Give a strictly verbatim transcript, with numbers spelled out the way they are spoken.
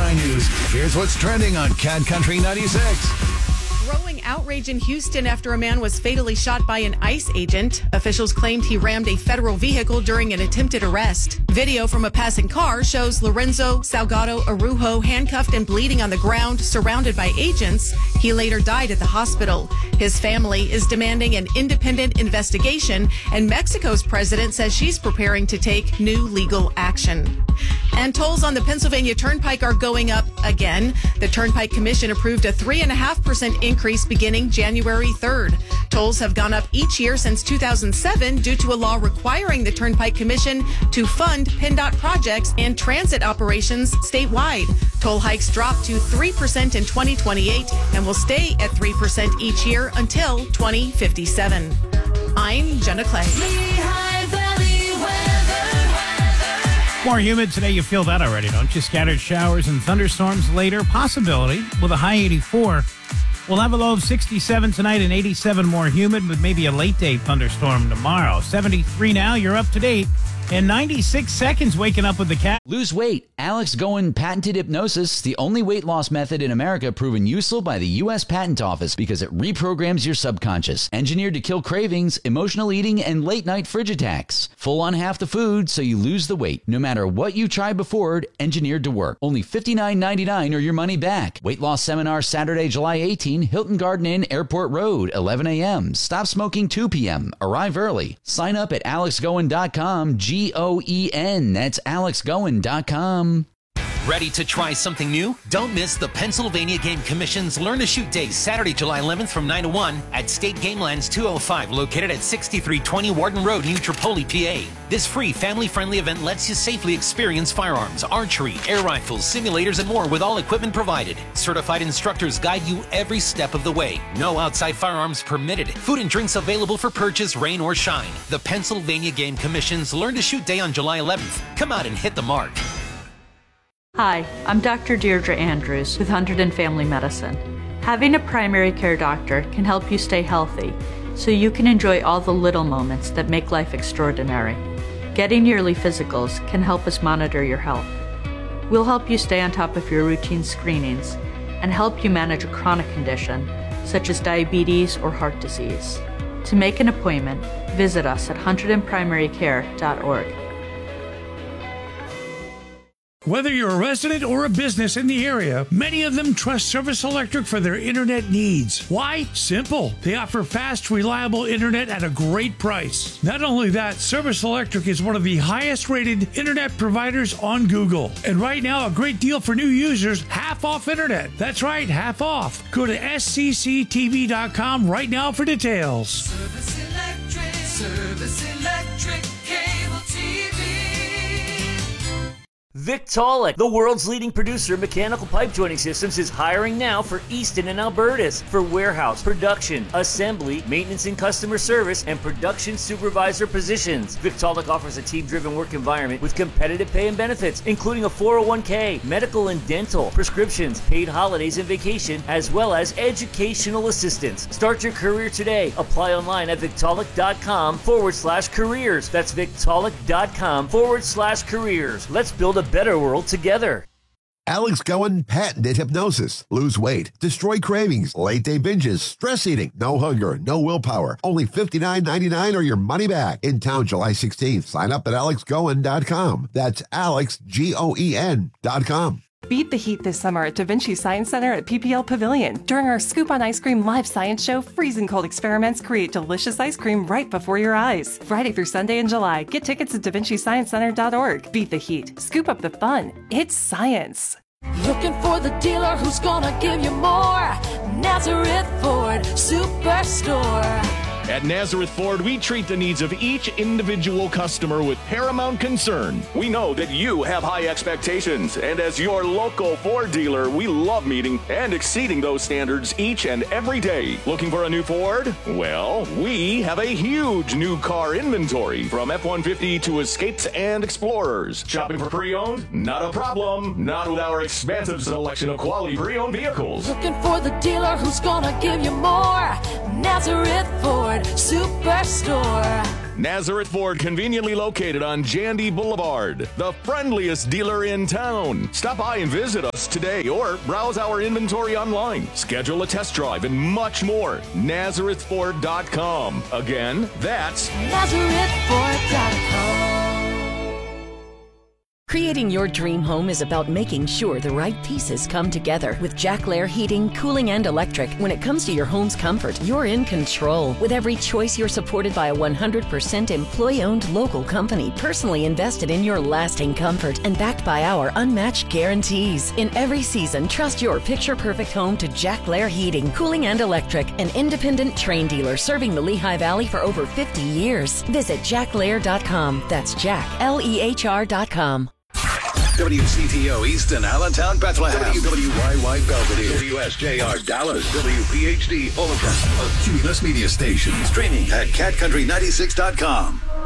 nine News, here's what's trending on Cat Country ninety-six. Growing outrage in Houston after a man was fatally shot by an ICE agent. Officials claimed he rammed a federal vehicle during an attempted arrest. Video from a passing car shows Lorenzo Salgado Arujo handcuffed and bleeding on the ground, surrounded by agents. He later died at the hospital. His family is demanding an independent investigation, and Mexico's president says she's preparing to take new legal action. And tolls on the Pennsylvania Turnpike are going up again. The Turnpike Commission approved a three point five percent increase beginning January third. Tolls have gone up each year since two thousand seven due to a law requiring the Turnpike Commission to fund PennDOT projects and transit operations statewide. Toll hikes dropped to three percent in twenty twenty-eight and will stay at three percent each year until twenty fifty-seven. I'm Jenna Clay. More humid today. You feel that already, don't you? Scattered showers and thunderstorms later. Possibility with a high eighty-four. We'll have a low of sixty-seven tonight and eighty-seven more humid with maybe a late-day thunderstorm tomorrow. seventy-three now. You're up to date. In ninety-six seconds, waking up with the cat. Lose weight. Alex Goen patented hypnosis, the only weight loss method in America proven useful by the U S Patent Office because it reprograms your subconscious. Engineered to kill cravings, emotional eating, and late-night fridge attacks. Full on half the food so you lose the weight. No matter what you tried before, engineered to work. Only fifty-nine ninety-nine or your money back. Weight loss seminar Saturday, July eighteenth, Hilton Garden Inn, Airport Road, eleven a.m. Stop smoking two p.m. Arrive early. Sign up at alex goen dot com. G O E N. That's alex goen dot com. Ready to try something new? Don't miss the Pennsylvania Game Commission's Learn to Shoot Day, Saturday, July eleventh from nine to one at State Gamelands two oh five, located at sixty-three twenty Warden Road, New Tripoli, P A. This free, family-friendly event lets you safely experience firearms, archery, air rifles, simulators, and more with all equipment provided. Certified instructors guide you every step of the way. No outside firearms permitted. Food and drinks available for purchase, rain or shine. The Pennsylvania Game Commission's Learn to Shoot Day on July eleventh. Come out and hit the mark. Hi, I'm Doctor Deirdre Andrews with Hunterdon and Family Medicine. Having a primary care doctor can help you stay healthy, so you can enjoy all the little moments that make life extraordinary. Getting yearly physicals can help us monitor your health. We'll help you stay on top of your routine screenings and help you manage a chronic condition, such as diabetes or heart disease. To make an appointment, visit us at hunterdon primary care dot org. Whether you're a resident or a business in the area, many of them trust Service Electric for their internet needs. Why? Simple. They offer fast, reliable internet at a great price. Not only that, Service Electric is one of the highest rated internet providers on Google. And right now, a great deal for new users, half off internet. That's right, half off. Go to S C C T V dot com right now for details. Service Electric, Service Electric, cable T V. Victaulic, the world's leading producer of mechanical pipe joining systems, is hiring now for Easton and Albertus for warehouse, production, assembly, maintenance and customer service, and production supervisor positions. Victaulic offers a team-driven work environment with competitive pay and benefits, including a four oh one k, medical and dental, prescriptions, paid holidays and vacation, as well as educational assistance. Start your career today. Apply online at victaulic.com forward slash careers. That's victaulic.com forward slash careers. Let's build a better world together. Alex Goen patented hypnosis. Lose weight, destroy cravings, late day binges, stress eating, no hunger, no willpower. Only fifty-nine ninety-nine or your money back. In town July sixteenth. Sign up at alex goen dot com. That's alex, G O E N dot com. Beat the heat this summer at Da Vinci Science Center at P P L Pavilion. During our Scoop on Ice Cream live science show, freezing cold experiments create delicious ice cream right before your eyes. Friday through Sunday in July. Get tickets at da vinci science center dot org. Beat the heat. Scoop up the fun. It's science. Looking for the dealer who's gonna give you more. Nazareth Ford Superstore. At Nazareth Ford, we treat the needs of each individual customer with paramount concern. We know that you have high expectations, and as your local Ford dealer, we love meeting and exceeding those standards each and every day. Looking for a new Ford? Well, we have a huge new car inventory, from F one fifty to Escapes and Explorers. Shopping for pre-owned? Not a problem. Not with our expansive selection of quality pre-owned vehicles. Looking for the dealer who's gonna give you more. Nazareth Ford Superstore. Nazareth Ford, conveniently located on Jandy Boulevard, the friendliest dealer in town. Stop by and visit us today or browse our inventory online. Schedule a test drive and much more. Nazareth Ford dot com. Again, that's Nazareth Ford dot com. Creating your dream home is about making sure the right pieces come together. With Jack Lair Heating, Cooling, and Electric, when it comes to your home's comfort, you're in control. With every choice, you're supported by a one hundred percent employee-owned local company, personally invested in your lasting comfort and backed by our unmatched guarantees. In every season, trust your picture-perfect home to Jack Lair Heating, Cooling, and Electric, an independent Trane dealer serving the Lehigh Valley for over fifty years. Visit Jack Lair dot com. That's Jack, L E H R dot com. W C T O Easton, Allentown, Bethlehem. W W Y Y Belvedere. W S J R Dallas. W P H D Fullerton. A Cumulus Media Station. Streaming at cat country ninety-six dot com.